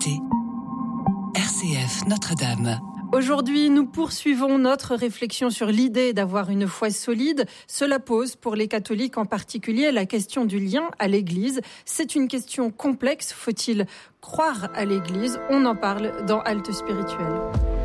écoutez RCF Notre-Dame. Aujourd'hui, nous poursuivons notre réflexion sur l'idée d'avoir une foi solide. Cela pose pour les catholiques en particulier la question du lien à l'Église. C'est une question complexe. Faut-il croire à l'Église ? On en parle dans Halte Spirituelle.